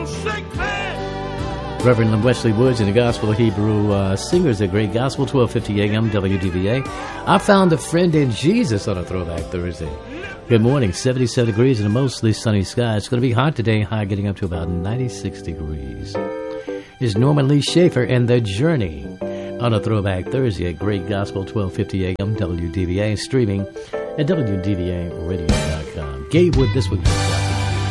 Reverend Wesley Woods and the Gospel Hebrew Singers, a great gospel, 1250 AM WDVA. I found a friend in Jesus on a Throwback Thursday. Good morning, 77 degrees and a mostly sunny sky. It's going to be hot today, high getting up to about 96 degrees. Is Norman Lee Schaefer and The Journey on a Throwback Thursday, a great gospel, 1250 AM WDVA, streaming at WDVAradio.com. Gabe Wood this week.